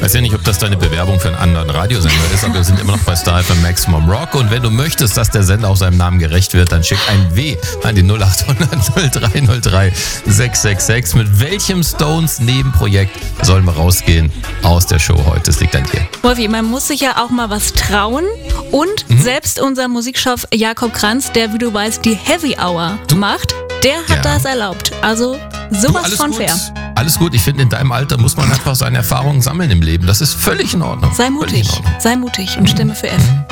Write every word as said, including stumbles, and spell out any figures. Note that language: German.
weiß ja nicht, ob das deine Bewerbung für einen anderen Radiosender ist, aber wir sind immer noch bei Star F M Maximum Rock. Und wenn du möchtest, dass der Sender auch seinem Namen gerecht wird, dann schick ein W an die null acht hundert null drei null drei sechs sechs sechs. Mit welchem Stones-Nebenprojekt sollen wir rausgehen aus der Show heute? Es liegt an dir. Wolfi, man muss sich ja auch mal was trauen. Und mhm. selbst unser Musikchef Jakob Kranz, der, wie du weißt, die Heavy Hour du? macht, der hat ja. das erlaubt. Also sowas du, von gut. fair. Alles gut, ich finde, in deinem Alter muss man einfach seine Erfahrungen sammeln im Leben. Das ist völlig in Ordnung. Sei mutig, sei mutig und stimme für F.